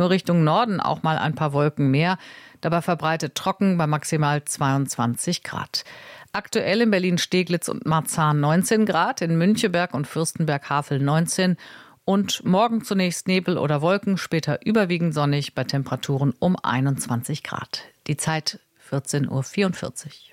Nur Richtung Norden auch mal ein paar Wolken mehr. Dabei verbreitet trocken bei maximal 22 Grad. Aktuell in Berlin-Steglitz und Marzahn 19 Grad, in Müncheberg und Fürstenberg-Havel 19 und morgen zunächst Nebel oder Wolken, später überwiegend sonnig bei Temperaturen um 21 Grad. Die Zeit 14:44 Uhr.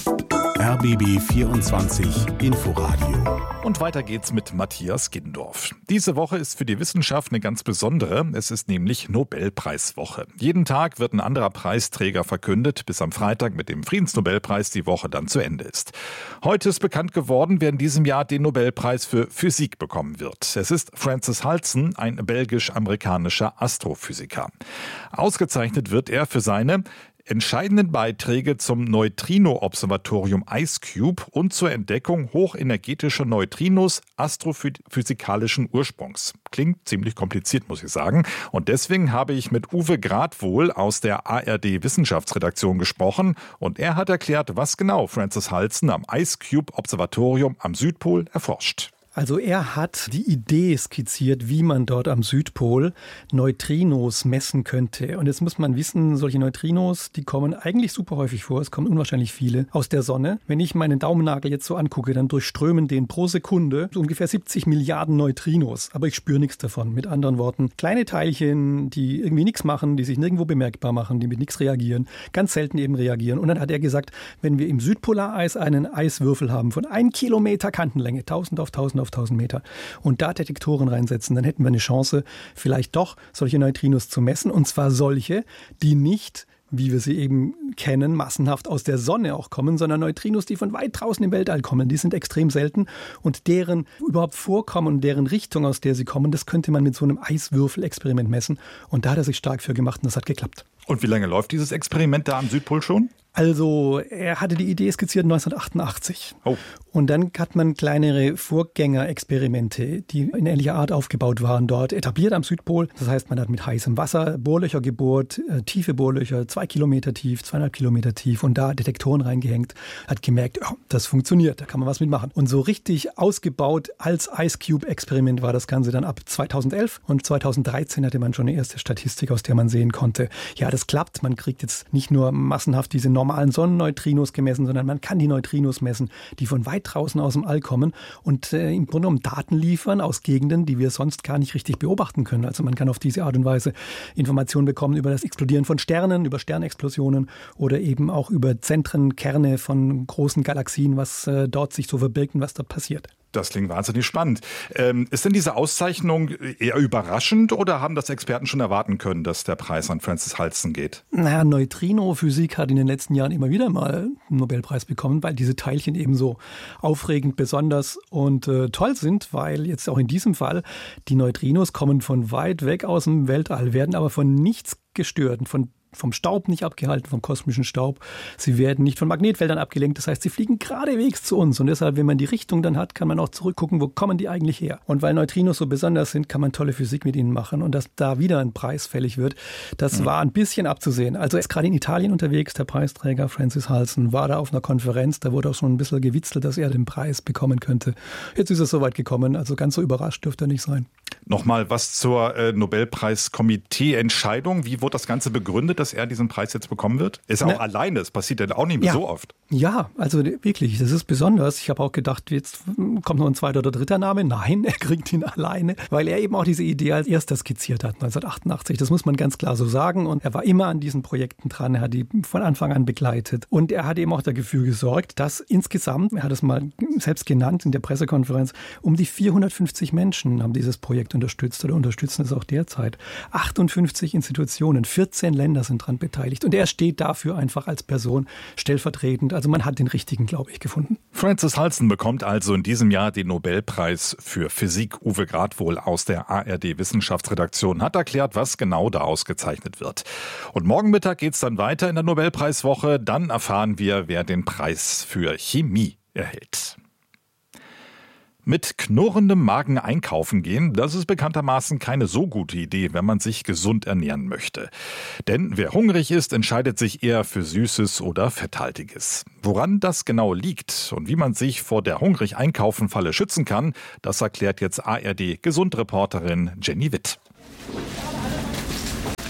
RBB 24 Inforadio. Und weiter geht's mit Matthias Gindorf. Diese Woche ist für die Wissenschaft eine ganz besondere. Es ist nämlich Nobelpreiswoche. Jeden Tag wird ein anderer Preisträger verkündet, bis am Freitag mit dem Friedensnobelpreis die Woche dann zu Ende ist. Heute ist bekannt geworden, wer in diesem Jahr den Nobelpreis für Physik bekommen wird. Es ist Francis Halsen, ein belgisch-amerikanischer Astrophysiker. Ausgezeichnet wird er für seine entscheidenden Beiträge zum Neutrino-Observatorium IceCube und zur Entdeckung hochenergetischer Neutrinos astrophysikalischen Ursprungs. Klingt ziemlich kompliziert, muss ich sagen. Und deswegen habe ich mit Uwe Gradwohl aus der ARD-Wissenschaftsredaktion gesprochen. Und er hat erklärt, was genau Francis Halsen am IceCube-Observatorium am Südpol erforscht. Also er hat die Idee skizziert, wie man dort am Südpol Neutrinos messen könnte. Und jetzt muss man wissen, solche Neutrinos, die kommen eigentlich super häufig vor. Es kommen unwahrscheinlich viele aus der Sonne. Wenn ich meinen Daumennagel jetzt so angucke, dann durchströmen den pro Sekunde so ungefähr 70 Milliarden Neutrinos. Aber ich spüre nichts davon. Mit anderen Worten, kleine Teilchen, die irgendwie nichts machen, die sich nirgendwo bemerkbar machen, die mit nichts reagieren, ganz selten eben reagieren. Und dann hat er gesagt, wenn wir im Südpolareis einen Eiswürfel haben von 1 Kilometer Kantenlänge, 1000 auf 1000 auf 1000 Meter und da Detektoren reinsetzen, dann hätten wir eine Chance, vielleicht doch solche Neutrinos zu messen. Und zwar solche, die nicht, wie wir sie eben kennen, massenhaft aus der Sonne auch kommen, sondern Neutrinos, die von weit draußen im Weltall kommen. Die sind extrem selten und deren überhaupt Vorkommen und deren Richtung, aus der sie kommen, das könnte man mit so einem Eiswürfel-Experiment messen. Und da hat er sich stark für gemacht und das hat geklappt. Und wie lange läuft dieses Experiment da am Südpol schon? Also er hatte die Idee skizziert 1988. Oh. Und dann hat man kleinere Vorgängerexperimente, die in ähnlicher Art aufgebaut waren, dort etabliert am Südpol. Das heißt, man hat mit heißem Wasser Bohrlöcher gebohrt, tiefe Bohrlöcher, 2 Kilometer tief, 2,5 Kilometer tief und da Detektoren reingehängt, hat gemerkt, oh, das funktioniert, da kann man was mitmachen. Und so richtig ausgebaut als IceCube-Experiment war das Ganze dann ab 2011 und 2013 hatte man schon eine erste Statistik, aus der man sehen konnte, ja, das klappt, man kriegt jetzt nicht nur massenhaft diese normalen Sonnenneutrinos gemessen, sondern man kann die Neutrinos messen, die von weit draußen aus dem All kommen und im Grunde genommen Daten liefern aus Gegenden, die wir sonst gar nicht richtig beobachten können. Also man kann auf diese Art und Weise Informationen bekommen über das Explodieren von Sternen, über Sternexplosionen oder eben auch über Zentren, Kerne von großen Galaxien, was dort sich so verbirgt und was dort passiert. Das klingt wahnsinnig spannend. Ist denn diese Auszeichnung eher überraschend oder haben das Experten schon erwarten können, dass der Preis an Francis Halsen geht? Naja, Neutrino-Physik hat in den letzten Jahren immer wieder mal einen Nobelpreis bekommen, weil diese Teilchen eben so aufregend, besonders und toll sind, weil jetzt auch in diesem Fall die Neutrinos kommen von weit weg aus dem Weltall, werden aber von nichts gestört, vom Staub nicht abgehalten, vom kosmischen Staub. Sie werden nicht von Magnetfeldern abgelenkt. Das heißt, sie fliegen geradewegs zu uns. Und deshalb, wenn man die Richtung dann hat, kann man auch zurückgucken, wo kommen die eigentlich her. Und weil Neutrinos so besonders sind, kann man tolle Physik mit ihnen machen. Und dass da wieder ein Preis fällig wird, das war ein bisschen abzusehen. Also er ist gerade in Italien unterwegs, der Preisträger Francis Halsen war da auf einer Konferenz. Da wurde auch schon ein bisschen gewitzelt, dass er den Preis bekommen könnte. Jetzt ist es soweit gekommen. Also ganz so überrascht dürfte er nicht sein. Nochmal was zur Nobelpreiskomitee-Entscheidung. Wie wurde das Ganze begründet, dass er diesen Preis jetzt bekommen wird? Ist er auch alleine? Das passiert ja auch nicht mehr so oft. Ja, also wirklich, das ist besonders. Ich habe auch gedacht, jetzt kommt noch ein zweiter oder dritter Name. Nein, er kriegt ihn alleine, weil er eben auch diese Idee als erster skizziert hat, 1988. Das muss man ganz klar so sagen. Und er war immer an diesen Projekten dran. Er hat die von Anfang an begleitet. Und er hat eben auch dafür gesorgt, dass insgesamt, er hat es mal selbst genannt in der Pressekonferenz, um die 450 Menschen haben dieses Projekt unterstützt oder unterstützen es auch derzeit. 58 Institutionen, 14 Länder sind dran beteiligt. Und er steht dafür einfach als Person stellvertretend. Also man hat den richtigen, glaube ich, gefunden. Francis Halsen bekommt also in diesem Jahr den Nobelpreis für Physik. Uwe Gradwohl aus der ARD-Wissenschaftsredaktion hat erklärt, was genau da ausgezeichnet wird. Und morgen Mittag geht es dann weiter in der Nobelpreiswoche. Dann erfahren wir, wer den Preis für Chemie erhält. Mit knurrendem Magen einkaufen gehen, das ist bekanntermaßen keine so gute Idee, wenn man sich gesund ernähren möchte. Denn wer hungrig ist, entscheidet sich eher für Süßes oder Fetthaltiges. Woran das genau liegt und wie man sich vor der Hungrig-Einkaufen-Falle schützen kann, das erklärt jetzt ARD-Gesundreporterin Jenny Witt.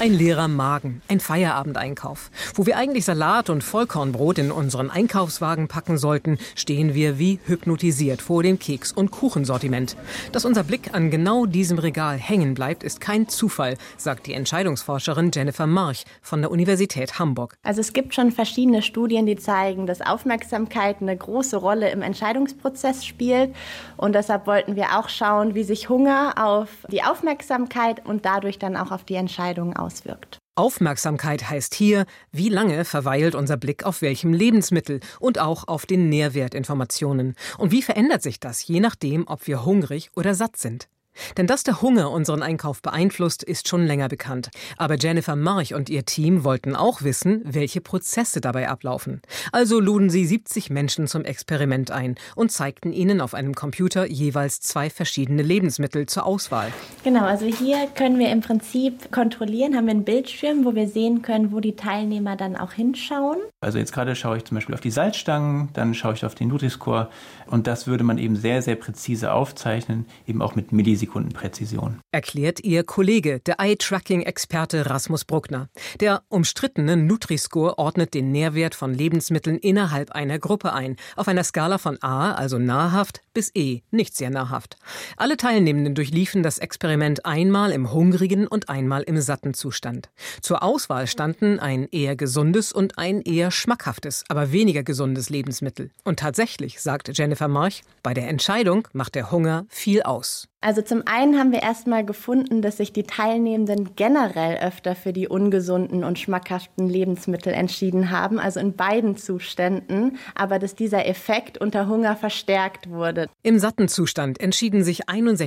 Ein leerer Magen, ein Feierabendeinkauf. Wo wir eigentlich Salat und Vollkornbrot in unseren Einkaufswagen packen sollten, stehen wir wie hypnotisiert vor dem Keks- und Kuchensortiment. Dass unser Blick an genau diesem Regal hängen bleibt, ist kein Zufall, sagt die Entscheidungsforscherin Jennifer March von der Universität Hamburg. Also es gibt schon verschiedene Studien, die zeigen, dass Aufmerksamkeit eine große Rolle im Entscheidungsprozess spielt. Und deshalb wollten wir auch schauen, wie sich Hunger auf die Aufmerksamkeit und dadurch dann auch auf die Entscheidungen auswirkt. Aufmerksamkeit heißt hier, wie lange verweilt unser Blick auf welchem Lebensmittel und auch auf den Nährwertinformationen. Und wie verändert sich das, je nachdem, ob wir hungrig oder satt sind? Denn dass der Hunger unseren Einkauf beeinflusst, ist schon länger bekannt. Aber Jennifer March und ihr Team wollten auch wissen, welche Prozesse dabei ablaufen. Also luden sie 70 Menschen zum Experiment ein und zeigten ihnen auf einem Computer jeweils 2 verschiedene Lebensmittel zur Auswahl. Genau, also hier können wir im Prinzip kontrollieren, haben wir einen Bildschirm, wo wir sehen können, wo die Teilnehmer dann auch hinschauen. Also jetzt gerade schaue ich zum Beispiel auf die Salzstangen, dann schaue ich auf den Nutri-Score und das würde man eben sehr, sehr präzise aufzeichnen, eben auch mit Millisekundenpräzision. Erklärt ihr Kollege, der Eye-Tracking-Experte Rasmus Bruckner. Der umstrittene Nutri-Score ordnet den Nährwert von Lebensmitteln innerhalb einer Gruppe ein, auf einer Skala von A, also nahrhaft, bis E, nicht sehr nahrhaft. Alle Teilnehmenden durchliefen das Experiment einmal im hungrigen und einmal im satten Zustand. Zur Auswahl standen ein eher gesundes und ein eher schmackhaftes, aber weniger gesundes Lebensmittel. Und tatsächlich, sagt Jennifer March, bei der Entscheidung macht der Hunger viel aus. Also zum einen haben wir erstmal gefunden, dass sich die Teilnehmenden generell öfter für die ungesunden und schmackhaften Lebensmittel entschieden haben, also in beiden Zuständen, aber dass dieser Effekt unter Hunger verstärkt wurde. Im satten Zustand entschieden sich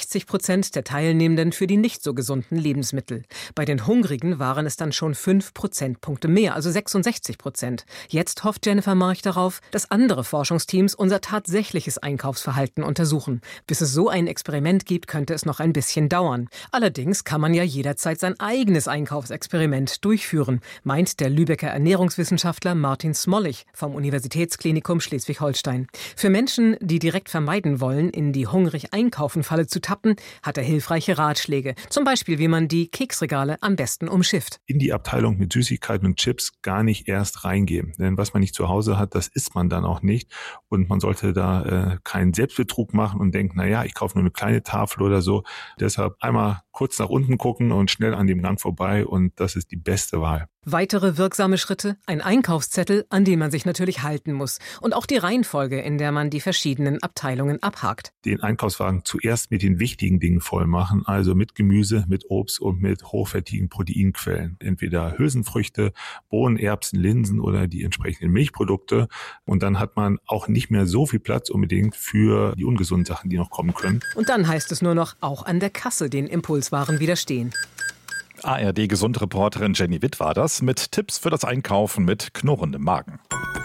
61% der Teilnehmenden für die nicht so gesunden Lebensmittel. Bei den Hungrigen waren es dann schon 5 Prozentpunkte mehr, also 66%. Jetzt hofft Jennifer March darauf, dass andere Forschungsteams unser tatsächliches Einkaufsverhalten untersuchen. Bis es so ein Experiment gibt, könnte es noch ein bisschen dauern. Allerdings kann man ja jederzeit sein eigenes Einkaufsexperiment durchführen, meint der Lübecker Ernährungswissenschaftler Martin Smollig vom Universitätsklinikum Schleswig-Holstein. Für Menschen, die direkt vermeiden wollen, in die Hungrig-Einkaufen-Falle zu tappen, hat er hilfreiche Ratschläge. Zum Beispiel, wie man die Keksregale am besten umschifft. In die Abteilung mit Süßigkeiten und Chips gar nicht erst reingehen. Denn was man nicht zu Hause hat, das isst man dann auch nicht. Und man sollte da keinen Selbstbetrug machen und denken, naja, ich kaufe nur eine kleine Tafel oder so. Deshalb einmal kurz nach unten gucken und schnell an dem Gang vorbei und das ist die beste Wahl. Weitere wirksame Schritte, ein Einkaufszettel, an dem man sich natürlich halten muss und auch die Reihenfolge, in der man die verschiedenen Abteilungen abhakt. Den Einkaufswagen zuerst mit den wichtigen Dingen voll machen, also mit Gemüse, mit Obst und mit hochwertigen Proteinquellen. Entweder Hülsenfrüchte, Bohnen, Erbsen, Linsen oder die entsprechenden Milchprodukte. Und dann hat man auch nicht mehr so viel Platz unbedingt für die ungesunden Sachen, die noch kommen können. Und dann heißt es nur noch, auch an der Kasse den Impulswaren widerstehen. ARD-Gesundreporterin Jenny Witt war das mit Tipps für das Einkaufen mit knurrendem Magen.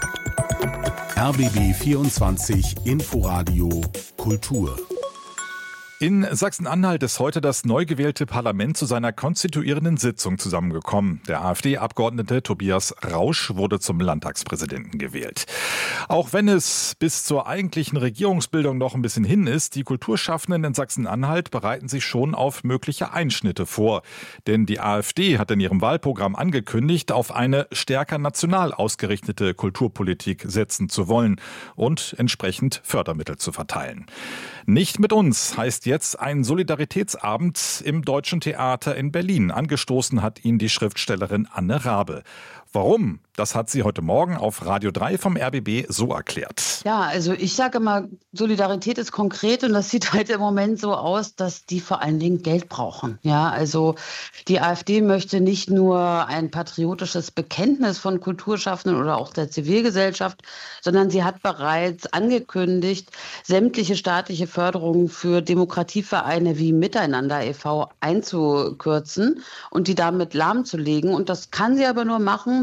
RBB 24 Inforadio Kultur. In Sachsen-Anhalt ist heute das neu gewählte Parlament zu seiner konstituierenden Sitzung zusammengekommen. Der AfD-Abgeordnete Tobias Rausch wurde zum Landtagspräsidenten gewählt. Auch wenn es bis zur eigentlichen Regierungsbildung noch ein bisschen hin ist, die Kulturschaffenden in Sachsen-Anhalt bereiten sich schon auf mögliche Einschnitte vor. Denn die AfD hat in ihrem Wahlprogramm angekündigt, auf eine stärker national ausgerichtete Kulturpolitik setzen zu wollen und entsprechend Fördermittel zu verteilen. Nicht mit uns heißt jetzt ein Solidaritätsabend im Deutschen Theater in Berlin. Angestoßen hat ihn die Schriftstellerin Anne Rabe. Warum? Das hat sie heute Morgen auf Radio 3 vom RBB so erklärt. Ja, also ich sage immer, Solidarität ist konkret und das sieht halt im Moment so aus, dass die vor allen Dingen Geld brauchen. Ja, also die AfD möchte nicht nur ein patriotisches Bekenntnis von Kulturschaffenden oder auch der Zivilgesellschaft, sondern sie hat bereits angekündigt, sämtliche staatliche Förderungen für Demokratievereine wie Miteinander e.V. einzukürzen und die damit lahmzulegen. Und das kann sie aber nur machen,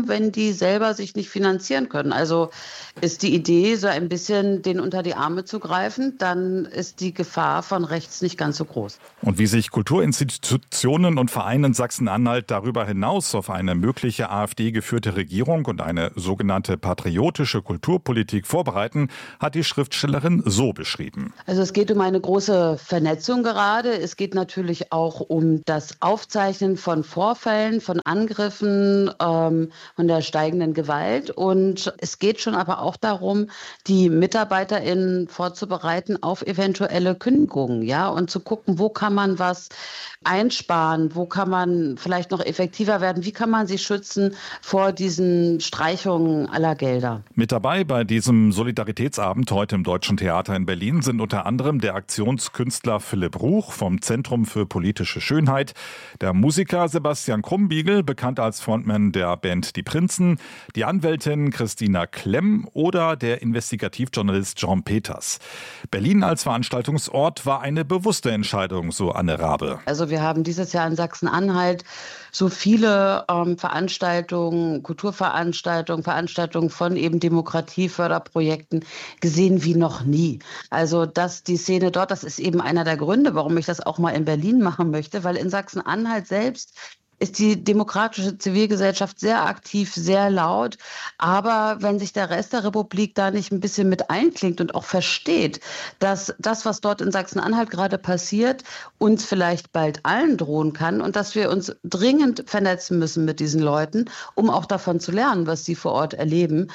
Publikum, wenn die selber sich nicht finanzieren können. Also ist die Idee, so ein bisschen denen unter die Arme zu greifen, dann ist die Gefahr von rechts nicht ganz so groß. Und wie sich Kulturinstitutionen und Vereine in Sachsen-Anhalt darüber hinaus auf eine mögliche AfD-geführte Regierung und eine sogenannte patriotische Kulturpolitik vorbereiten, hat die Schriftstellerin so beschrieben. Also es geht um eine große Vernetzung gerade. Es geht natürlich auch um das Aufzeichnen von Vorfällen, von Angriffen, von der steigenden Gewalt. Und es geht schon aber auch darum, die MitarbeiterInnen vorzubereiten auf eventuelle Kündigungen, ja, und zu gucken, wo kann man was einsparen, wo kann man vielleicht noch effektiver werden, wie kann man sich schützen vor diesen Streichungen aller Gelder. Mit dabei bei diesem Solidaritätsabend heute im Deutschen Theater in Berlin sind unter anderem der Aktionskünstler Philipp Ruch vom Zentrum für politische Schönheit, der Musiker Sebastian Krumbiegel, bekannt als Frontman der Band Die Prinzen, die Anwältin Christina Klemm oder der Investigativjournalist Jean Peters. Berlin als Veranstaltungsort war eine bewusste Entscheidung, so Anne Rabe. Also wir haben dieses Jahr in Sachsen-Anhalt so viele Veranstaltungen, Kulturveranstaltungen, Veranstaltungen von eben Demokratieförderprojekten gesehen wie noch nie. Also dass die Szene dort, das ist eben einer der Gründe, warum ich das auch mal in Berlin machen möchte, weil in Sachsen-Anhalt selbst ist die demokratische Zivilgesellschaft sehr aktiv, sehr laut. Aber wenn sich der Rest der Republik da nicht ein bisschen mit einklingt und auch versteht, dass das, was dort in Sachsen-Anhalt gerade passiert, uns vielleicht bald allen drohen kann und dass wir uns dringend vernetzen müssen mit diesen Leuten, um auch davon zu lernen, was sie vor Ort erleben,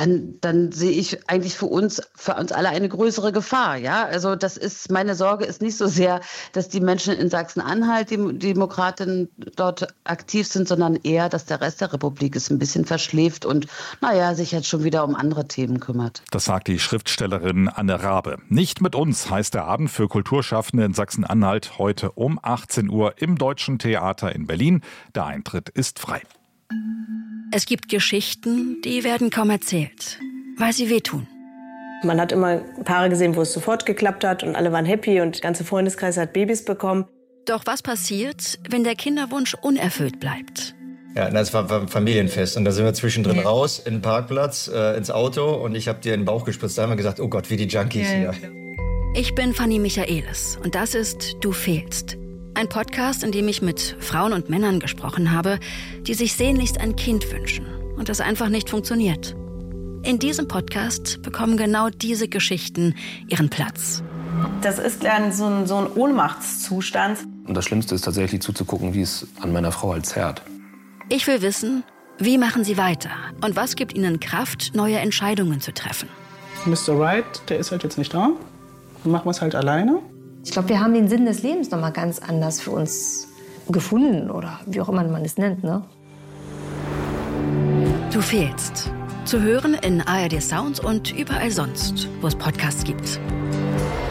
dann sehe ich eigentlich für uns alle eine größere Gefahr. Ja? Also meine Sorge ist nicht so sehr, dass die Menschen in Sachsen-Anhalt, die Demokratinnen dort aktiv sind, sondern eher, dass der Rest der Republik es ein bisschen verschläft und sich jetzt schon wieder um andere Themen kümmert. Das sagt die Schriftstellerin Anne Rabe. Nicht mit uns heißt der Abend für Kulturschaffende in Sachsen-Anhalt heute um 18 Uhr im Deutschen Theater in Berlin. Der Eintritt ist frei. Es gibt Geschichten, die werden kaum erzählt, weil sie wehtun. Man hat immer Paare gesehen, wo es sofort geklappt hat und alle waren happy und der ganze Freundeskreis hat Babys bekommen. Doch was passiert, wenn der Kinderwunsch unerfüllt bleibt? Ja, das war ein Familienfest und da sind wir zwischendrin raus, in den Parkplatz, ins Auto und ich habe dir in den Bauch gespritzt. Da haben wir gesagt, oh Gott, wie die Junkies hier. Ich bin Fanny Michaelis und das ist Du fehlst. Ein Podcast, in dem ich mit Frauen und Männern gesprochen habe, die sich sehnlichst ein Kind wünschen und das einfach nicht funktioniert. In diesem Podcast bekommen genau diese Geschichten ihren Platz. Das ist dann so ein Ohnmachtszustand. Und das Schlimmste ist tatsächlich zuzugucken, wie es an meiner Frau halt zerrt. Ich will wissen, wie machen sie weiter und was gibt ihnen Kraft, neue Entscheidungen zu treffen. Mr. Right, der ist halt jetzt nicht da. Dann machen wir es halt alleine. Ich glaube, wir haben den Sinn des Lebens noch mal ganz anders für uns gefunden oder wie auch immer man es nennt, ne? Du fehlst. Zu hören in ARD Sounds und überall sonst, wo es Podcasts gibt.